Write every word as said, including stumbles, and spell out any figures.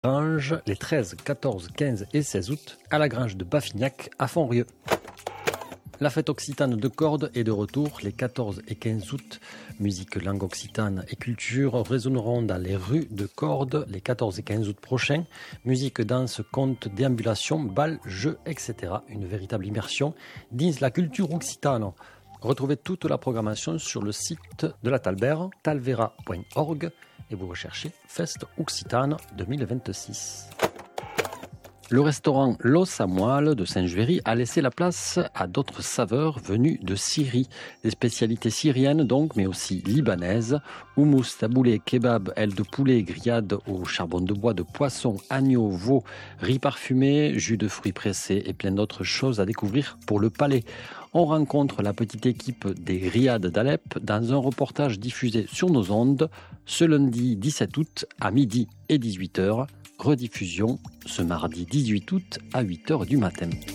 Grange les treize, quatorze, quinze et seize août à la Grange de Baffignac à Fontrieux. La fête occitane de cordes est de retour les quatorze et quinze août. Musique, langue occitane et culture résonneront dans les rues de Cordes les quatorze et quinze août prochains. Musique, danse, contes, déambulation, bals, jeux, et cetera. Une véritable immersion dans la culture occitane. Retrouvez toute la programmation sur le site de la Talbère, talvera point org, et vous recherchez Fest Occitane deux mille vingt-six. Le restaurant L'Os à Moelle de Saint-Juéry a laissé la place à d'autres saveurs venues de Syrie. Des spécialités syriennes donc, mais aussi libanaises. Houmous, taboulé, kebab, ailes de poulet, grillades au charbon de bois, de poisson, agneau, veau, riz parfumé, jus de fruits pressés et plein d'autres choses à découvrir pour le palais. On rencontre la petite équipe des Riades d'Alep dans un reportage diffusé sur nos ondes ce lundi dix-sept août à midi et dix-huit heures. Rediffusion ce mardi dix-huit août à huit heures du matin.